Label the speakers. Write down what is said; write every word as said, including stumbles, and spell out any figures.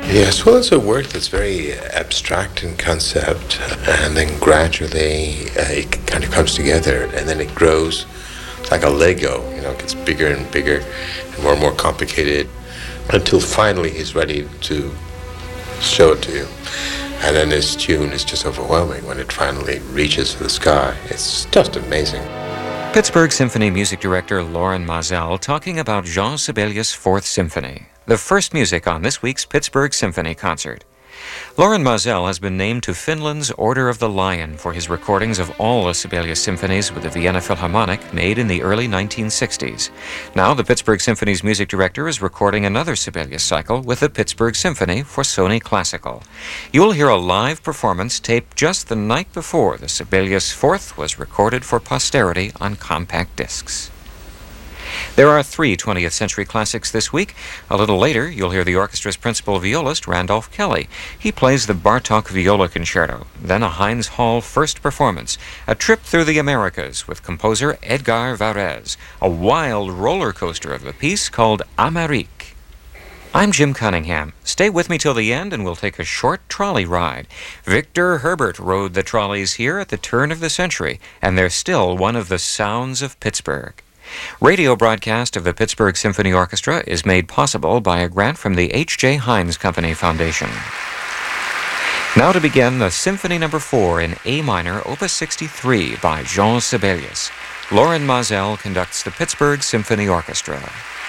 Speaker 1: Yes, well, it's a work that's very abstract in concept, and then gradually uh, it kind of comes together, and then it grows like a Lego. You know, it gets bigger and bigger, and more and more complicated, until finally he's ready to show it to you. And then this tune is just overwhelming when it finally reaches for the sky. It's just amazing.
Speaker 2: Pittsburgh Symphony music director Loren Maazel talking about Jean Sibelius' Fourth Symphony, the first music on this week's Pittsburgh Symphony concert. Loren Maazel has been named to Finland's Order of the Lion for his recordings of all the Sibelius symphonies with the Vienna Philharmonic made in the early nineteen sixties. Now the Pittsburgh Symphony's music director is recording another Sibelius cycle with the Pittsburgh Symphony for Sony Classical. You'll hear a live performance taped just the night before the Sibelius Fourth was recorded for posterity on compact discs. There are three twentieth century classics this week. A little later, you'll hear the orchestra's principal violist, Randolph Kelly. He plays the Bartók Viola Concerto, then a Heinz Hall first performance, a trip through the Americas with composer Edgar Varese, a wild roller coaster of a piece called Amérique. I'm Jim Cunningham. Stay with me till the end and we'll take a short trolley ride. Victor Herbert rode the trolleys here at the turn of the century, and they're still one of the sounds of Pittsburgh. Radio broadcast of the Pittsburgh Symphony Orchestra is made possible by a grant from the H J. Heinz Company Foundation. Now to begin the Symphony Number four in A minor, Opus sixty-three by Jean Sibelius. Loren Maazel conducts the Pittsburgh Symphony Orchestra.